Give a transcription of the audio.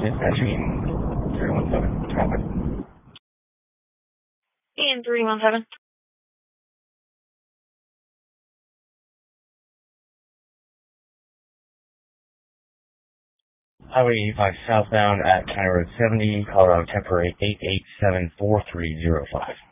dispatching 317 traffic. And 317. Highway 85 southbound at County Road 70, Colorado temporary 8874305.